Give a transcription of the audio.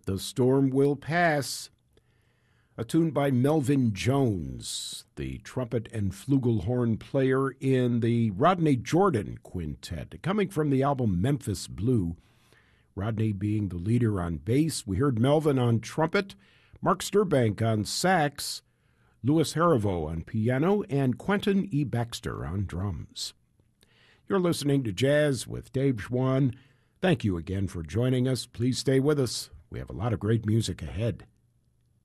The Storm Will Pass, a tune by Melvin Jones, the trumpet and flugelhorn player in the Rodney Jordan Quintet, coming from the album Memphis Blue. Rodney being the leader on bass. We heard Melvin on trumpet, Mark Sturbank on sax, Louis Harivo on piano, and Quentin E. Baxter on drums. You're listening to Jazz with Dave Schwann. Thank you again for joining us. Please stay with us. We have a lot of great music ahead.